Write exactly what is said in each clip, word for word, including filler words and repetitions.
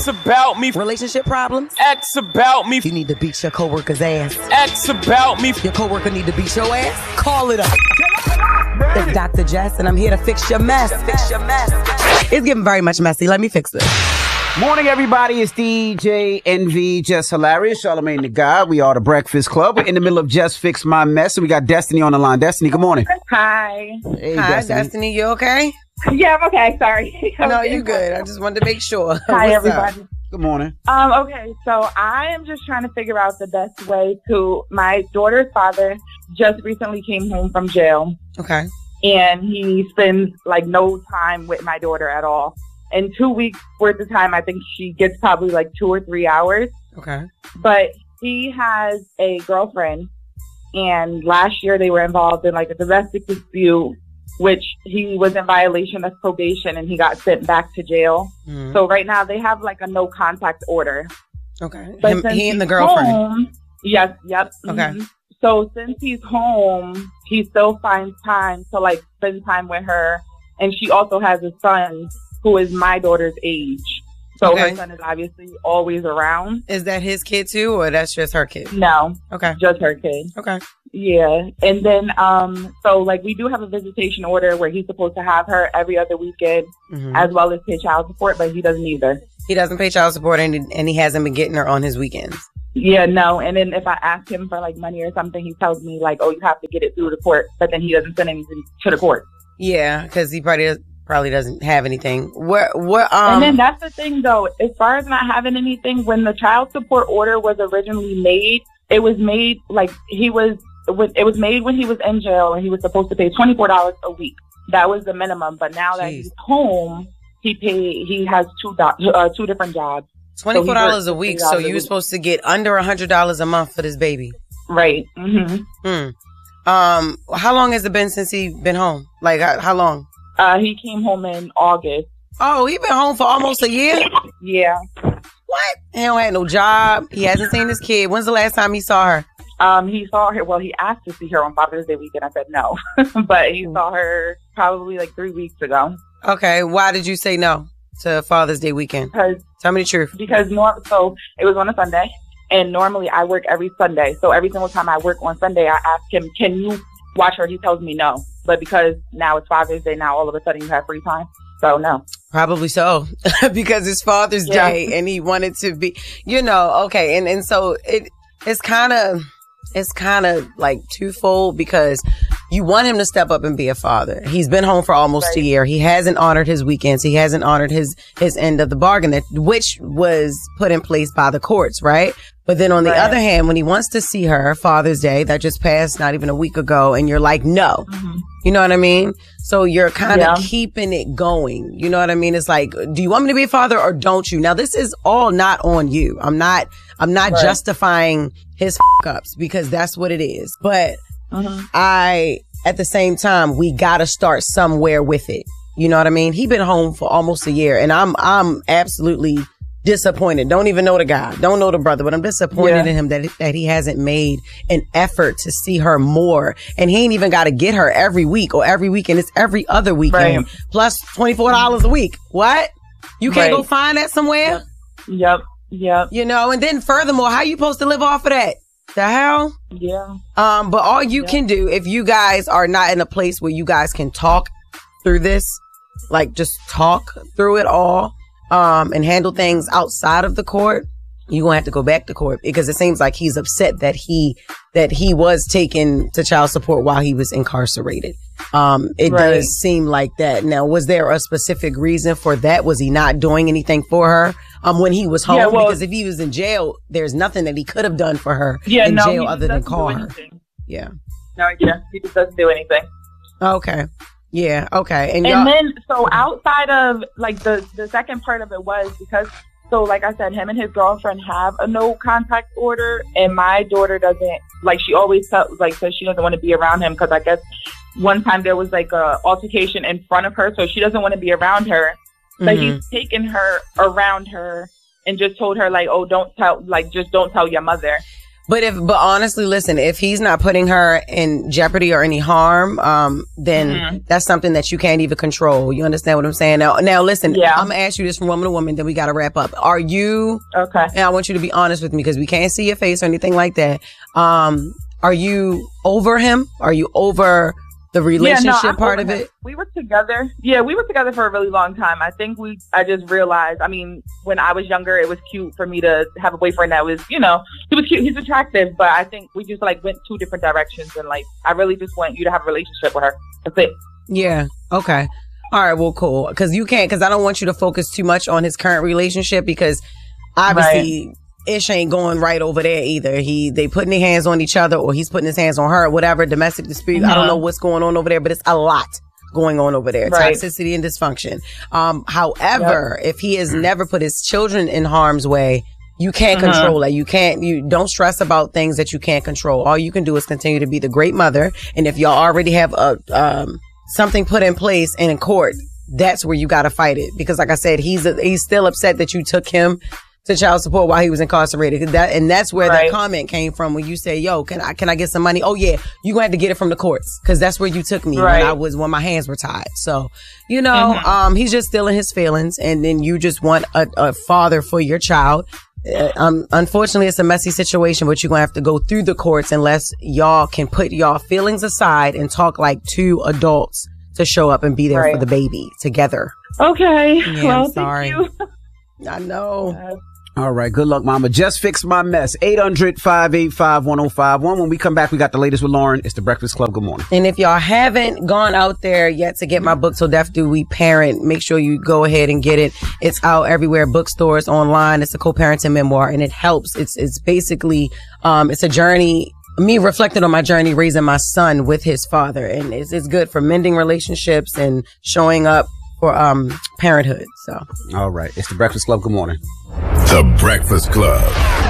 X about me. Relationship problems? X about me. You need to beat your coworker's ass. X about me. Your coworker need to beat your ass? Call it up. It's Doctor Jess, and I'm here to fix your mess. Fix your mess. It's getting very much messy. Let me fix this. Morning, everybody. It's D J Envy, Just Hilarious, Charlamagne the God. We are the Breakfast Club. We're in the middle of Just Fix My Mess, and we got Destiny on the line. Destiny, good morning. Hi. Hey, Hi, Destiny. Destiny. You okay? Yeah, I'm okay. Sorry. No, you good. I just wanted to make sure. Hi, What's everybody. up? Good morning. Um, okay, so I am just trying to figure out the best way to. My daughter's father just recently came home from jail, Okay. and he spends like no time with my daughter at all. In two weeks worth of time, I think she gets probably like two or three hours. Okay. But he has a girlfriend, and last year they were involved in like a domestic dispute, which he was in violation of probation, and he got sent back to jail. Mm-hmm. So right now they have like a no contact order. Okay. But Him, since he and the he's girlfriend. home- yes, yep. Okay. mhm. So since he's home, he still finds time to like spend time with her, and she also has a son who is my daughter's age. So Okay. her son is obviously always around. Is that his kid too, or that's just her kid? No, Okay. just her kid. Okay. Yeah. And then, um, so like we do have a visitation order where he's supposed to have her every other weekend Mm-hmm. as well as pay child support, but he doesn't either. He doesn't pay child support, and, and he hasn't been getting her on his weekends. Yeah, no. And then if I ask him for like money or something, he tells me like, oh, you have to get it through the court, but then he doesn't send anything to the court. Yeah, because he probably does, probably doesn't have anything. What? What? Um. And then that's the thing, though. As far as not having anything, when the child support order was originally made, it was made like he was. It was made when he was in jail, and he was supposed to pay twenty-four dollars a week. That was the minimum. But now that Jeez. he's home, he pay. He has two do- uh, two different jobs. Twenty-four dollars so a week, so you were supposed to get under a hundred dollars a month for this baby. Right. Mm-hmm. Hmm. Um. How long has it been since he been home? Like how, how long? Uh, he came home in August. Oh, he been home for almost a year. Yeah. What? He don't have no job. He hasn't seen his kid. When's the last time he saw her? Um, he saw her. Well, he asked to see her on Father's Day weekend. I said no, but he saw her probably like three weeks ago. Okay. Why did you say no to Father's Day weekend? Because Tell me the truth. because nor- so it was on a Sunday, and normally I work every Sunday. So every single time I work on Sunday, I ask him, "Can you watch her?" He tells me no. But because now it's Father's Day, now all of a sudden you have free time. So no. Probably so, because it's Father's Yeah. Day and he wanted to be, you know, okay. And, and so it, it's kind of, it's kind of like twofold, because you want him to step up and be a father. He's been home for almost Right. a year. He hasn't honored his weekends. He hasn't honored his, his end of the bargain, that, which was put in place by the courts, right? But then on the Right. other hand, when he wants to see her Father's Day, that just passed not even a week ago, and you're like, no. Mm-hmm. You know what I mean? So you're kind of Yeah. keeping it going. You know what I mean? It's like, do you want me to be a father or don't you? Now, this is all not on you. I'm not, I'm not Right. justifying his f- ups, because that's what it is. But Mm-hmm. I, at the same time, we got to start somewhere with it. You know what I mean? He been home for almost a year, and I'm, I'm absolutely disappointed. Don't even know the guy. Don't know the brother, but I'm disappointed Yeah. in him that that he hasn't made an effort to see her more. And he ain't even got to get her every week or every weekend. It's every other weekend. Right. Plus twenty-four dollars a week. What? You can't Right. go find that somewhere? Yep. Yep. You know, and then furthermore, how you supposed to live off of that? The hell? Yeah. Um, but all you Yeah. can do, if you guys are not in a place where you guys can talk through this, like just talk through it all, um, and handle things outside of the court, you're gonna have to go back to court, because it seems like he's upset that he that he was taken to child support while he was incarcerated. Um, it Right. does seem like that. Now, was there a specific reason for that? Was he not doing anything for her um when he was home? Yeah, well- because if he was in jail, there's nothing that he could have done for her Yeah. in no. jail he other just than doesn't call do her. anything. Yeah. No. Yeah. He just doesn't do anything. Okay. Yeah. Okay. And, y'all, And then, so outside of like the the second part of it was because, so like I said, him and his girlfriend have a no contact order, and my daughter doesn't, like she always felt like says she doesn't want to be around him, because I guess one time there was like a altercation in front of her, so she doesn't want to be around her. But Mhm. he's taken her around her and just told her like, oh, don't tell, like just don't tell your mother. But if, but honestly, listen, if he's not putting her in jeopardy or any harm, um, then mm-hmm. that's something that you can't even control. You understand what I'm saying? Now, now listen, yeah. I'm gonna ask you this from woman to woman, then we gotta wrap up. Are you, okay. and I want you to be honest with me because we can't see your face or anything like that. Um, are you over him? Are you over the relationship yeah, no, part of it? We were together. Yeah, we were together for a really long time. I think we, I just realized, I mean, when I was younger, it was cute for me to have a boyfriend that was, you know, he was cute, he's attractive, but I think we just like went two different directions and like, I really just want you to have a relationship with her. That's it. Yeah. Okay. All right. Well, cool. Cause you can't, cause I don't want you to focus too much on his current relationship because obviously, right. Ish ain't going right over there either. He they putting their hands on each other or he's putting his hands on her, whatever, domestic dispute. Mm-hmm. I don't know what's going on over there, but it's a lot going on over there. Right. Toxicity and dysfunction. Um, however, yep. if he has never put his children in harm's way, you can't mm-hmm. control it. You can't, you don't stress about things that you can't control. All you can do is continue to be the great mother. And if y'all already have a, um, something put in place and in court, that's where you got to fight it. Because like I said, he's, a, he's still upset that you took him to child support while he was incarcerated. That, and that's where right. that comment came from when you say, yo, can I, can I get some money? Oh yeah, you gonna have to get it from the courts. Cause that's where you took me right. when I was, when my hands were tied. So, you know, mm-hmm. um, he's just still in his feelings and then you just want a, a father for your child. Uh, um, unfortunately it's a messy situation, but you're gonna have to go through the courts unless y'all can put y'all feelings aside and talk like two adults to show up and be there right. for the baby together. Okay. Yeah, well, I'm sorry. Thank you. I know. Uh, All right. Good luck, mama. Just fix my mess. eight hundred, five eight five, one oh five one. When we come back, we got the latest with Lauren. It's the Breakfast Club. Good morning. And if y'all haven't gone out there yet to get my book, So Deaf Do We Parent, make sure you go ahead and get it. It's out everywhere, bookstores, online. It's a co-parenting memoir and it helps. It's, it's basically, um, it's a journey, me reflecting on my journey raising my son with his father. And it's, it's good for mending relationships and showing up for, um, parenthood. So. All right. It's the Breakfast Club. Good morning. The Breakfast Club.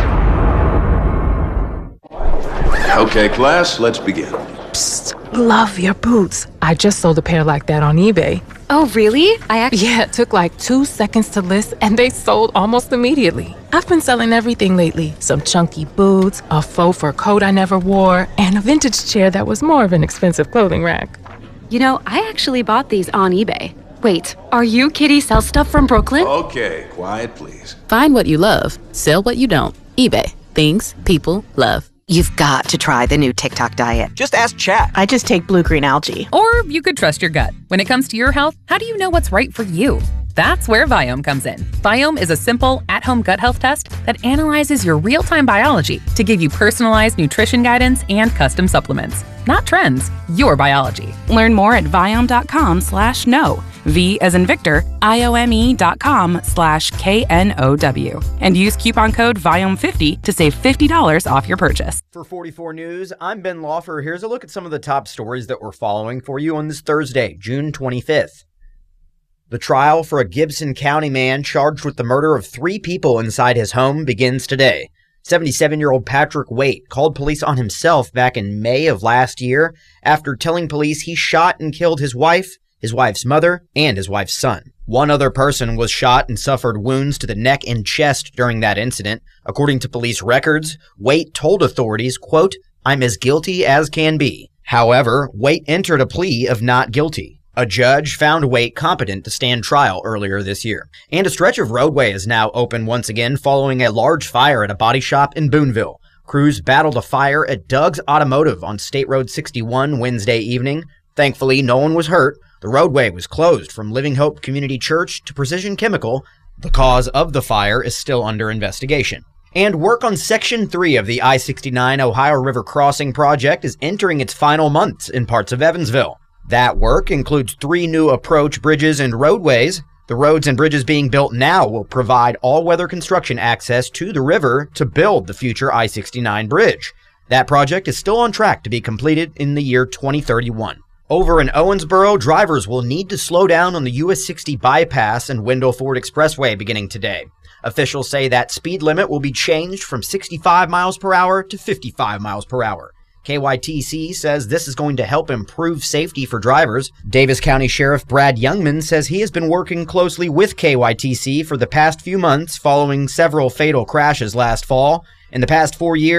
Okay, class, let's begin. Psst, love your boots. I just sold a pair like that on eBay. Oh, really? I actually... Yeah, it took like two seconds to list and they sold almost immediately. I've been selling everything lately. Some chunky boots, a faux fur coat I never wore, and a vintage chair that was more of an expensive clothing rack. You know, I actually bought these on eBay. Wait, are you Kitty Sell Stuff from Brooklyn? Okay, quiet please. Find what you love, sell what you don't. eBay. Things people love. You've got to try the new TikTok diet. Just ask chat. I just take blue-green algae. Or you could trust your gut. When it comes to your health, how do you know what's right for you? That's where Viome comes in. Viome is a simple, at-home gut health test that analyzes your real-time biology to give you personalized nutrition guidance and custom supplements. Not trends, your biology. Learn more at Viome.com slash no. V as in Victor, I-O-M-E dot com slash K N O W. And use coupon code Viome fifty to save fifty dollars off your purchase. For forty-four News, I'm Ben Lawfer. Here's a look at some of the top stories that we're following for you on this Thursday, June twenty-fifth. The trial for a Gibson County man charged with the murder of three people inside his home begins today. seventy-seven-year-old Patrick Waite called police on himself back in May of last year after telling police he shot and killed his wife, his wife's mother, and his wife's son. One other person was shot and suffered wounds to the neck and chest during that incident. According to police records, Waite told authorities, quote, "I'm as guilty as can be." However, Waite entered a plea of not guilty. A judge found Waite competent to stand trial earlier this year. And a stretch of roadway is now open once again following a large fire at a body shop in Boonville. Crews battled a fire at Doug's Automotive on State Road sixty-one Wednesday evening. Thankfully, no one was hurt. The roadway was closed from Living Hope Community Church to Precision Chemical. The cause of the fire is still under investigation. And work on Section three of the I sixty-nine Ohio River Crossing project is entering its final months in parts of Evansville. That work includes three new approach bridges and roadways. The roads and bridges being built now will provide all-weather construction access to the river to build the future I sixty-nine bridge. That project is still on track to be completed in the year twenty thirty-one. Over in Owensboro, drivers will need to slow down on the U S sixty bypass and Wendell Ford Expressway beginning today. Officials say that speed limit will be changed from sixty-five miles per hour to fifty-five miles per hour. K Y T C says this is going to help improve safety for drivers. Davis County Sheriff Brad Youngman says he has been working closely with K Y T C for the past few months following several fatal crashes last fall. In the past four years,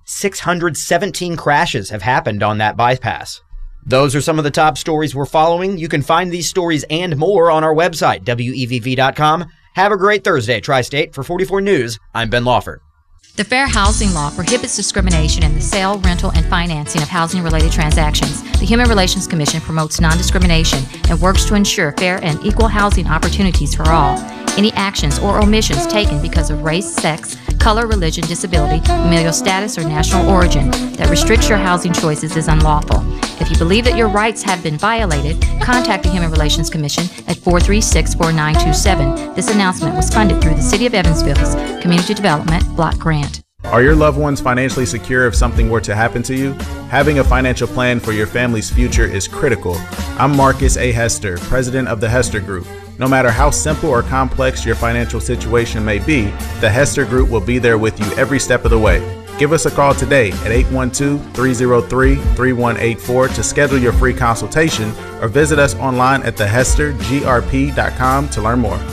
six hundred seventeen crashes have happened on that bypass. Those are some of the top stories we're following. You can find these stories and more on our website, W E V V dot com. Have a great Thursday, Tri-State. For forty-four News, I'm Ben Lawford. The Fair Housing Law prohibits discrimination in the sale, rental, and financing of housing-related transactions. The Human Relations Commission promotes non-discrimination and works to ensure fair and equal housing opportunities for all. Any actions or omissions taken because of race, sex, color, religion, disability, familial status, or national origin that restricts your housing choices is unlawful. If you believe that your rights have been violated, contact the Human Relations Commission at four three six, four nine two seven. This announcement was funded through the City of Evansville's Community Development Block Grant. Are your loved ones financially secure if something were to happen to you? Having a financial plan for your family's future is critical. I'm Marcus A. Hester, president of the Hester Group. No matter how simple or complex your financial situation may be, the Hester Group will be there with you every step of the way. Give us a call today at eight one two, three zero three, three one eight four to schedule your free consultation, or visit us online at the hester g r p dot com to learn more.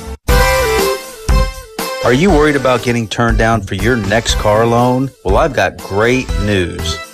Are you worried about getting turned down for your next car loan? Well, I've got great news.